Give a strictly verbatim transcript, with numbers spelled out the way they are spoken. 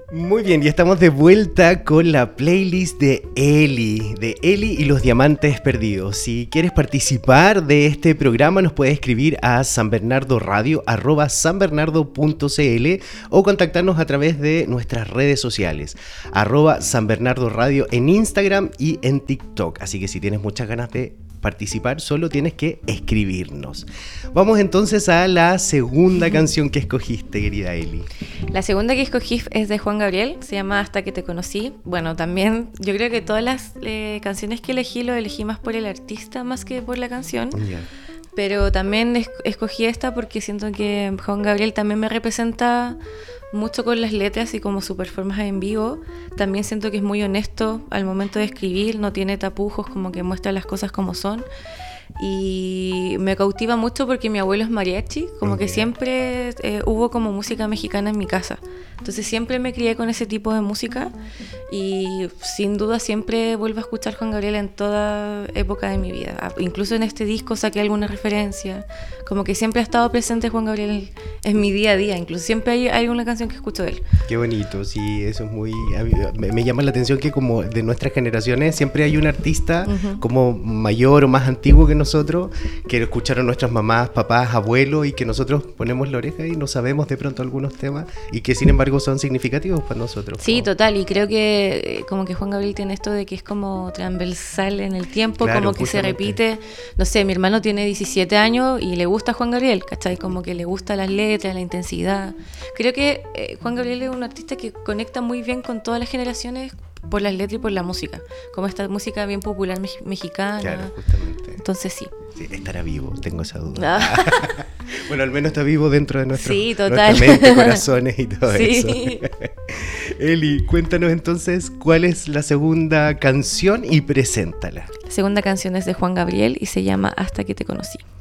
Muy bien, y estamos de vuelta con la playlist de Eli, de Eli y los diamantes perdidos. Si quieres participar de este programa, nos puedes escribir a sanbernardoradio arroba sanbernardo.cl o contactarnos a través de nuestras redes sociales, arroba sanbernardoradio en Instagram y en TikTok. Así que si tienes muchas ganas de participar, solo tienes que escribirnos. Vamos entonces a la segunda canción que escogiste, querida Eli. La segunda que escogí es de Juan Gabriel, se llama Hasta que te conocí. Bueno, también yo creo que todas las eh, canciones que elegí lo elegí más por el artista más que por la canción. Yeah. Pero también es- escogí esta porque siento que Juan Gabriel también me representa mucho con las letras y como su performance en vivo. También siento que es muy honesto al momento de escribir, no tiene tapujos, como que muestra las cosas como son. Y me cautiva mucho porque mi abuelo es mariachi, como okay. que siempre eh, hubo como música mexicana en mi casa. Entonces siempre me crié con ese tipo de música y sin duda siempre vuelvo a escuchar Juan Gabriel en toda época de mi vida. Incluso en este disco saqué alguna referencia, como que siempre ha estado presente Juan Gabriel en mi día a día, incluso siempre hay, hay una canción que escucho de él. Qué bonito, sí, eso es muy... Me, me llama la atención que como de nuestras generaciones siempre hay un artista uh-huh. como mayor o más antiguo que nosotros, que lo escucharon nuestras mamás, papás, abuelos y que nosotros ponemos la oreja y no sabemos de pronto algunos temas y que sin embargo son significativos para nosotros. Sí, como... total, y creo que como que Juan Gabriel tiene esto de que es como transversal en el tiempo, claro, como que justamente. Se repite, no sé, mi hermano tiene diecisiete años y le gusta Juan Gabriel, ¿cachai? Como que le gusta las letras, la intensidad. Creo que eh, Juan Gabriel es un artista que conecta muy bien con todas las generaciones por las letras y por la música, como esta música bien popular me- mexicana. Claro, justamente. Entonces sí. Sí, estará vivo, tengo esa duda. Ah. Bueno, al menos está vivo dentro de nuestro, sí, total. nuestra mente, corazones y todo sí. eso. Eli, cuéntanos entonces cuál es la segunda canción y preséntala. La segunda canción es de Juan Gabriel y se llama Hasta que te conocí.